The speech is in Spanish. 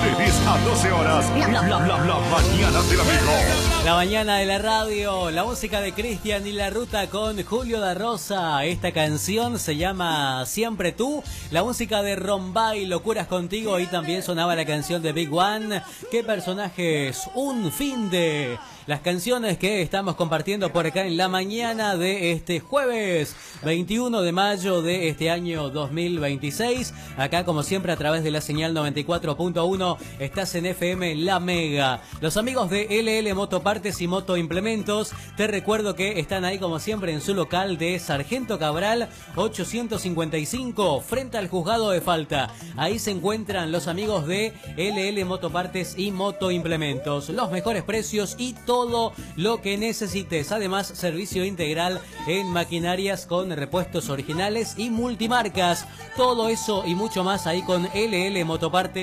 De 10 a 12 horas. La mañana del amigo. La mañana de la radio, la música de Cristian y la ruta con Julio da Rosa. Esta canción se llama Siempre Tú. La música de Rombay, Locuras Contigo. Y también sonaba la canción de Big One. ¿Qué personajes? Un fin de... Las canciones que estamos compartiendo por acá en la mañana de este jueves 21 de mayo de este año 2026. Acá como siempre a través de la señal 94.1 estás en FM La Mega. Los amigos de LL Motopartes y Moto Implementos, te recuerdo que están ahí como siempre en su local de Sargento Cabral 855 frente al juzgado de falta. Ahí se encuentran los amigos de LL Motopartes y Moto Implementos. Los mejores precios y todo lo que necesites. Además, servicio integral en maquinarias con repuestos originales y multimarcas. Todo eso y mucho más ahí con LL Motopartes